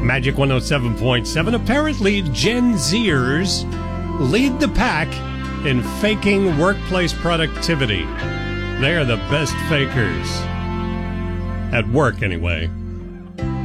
Magic 107.7. Apparently, Gen Zers lead the pack in faking workplace productivity. They are the best fakers. At work, anyway.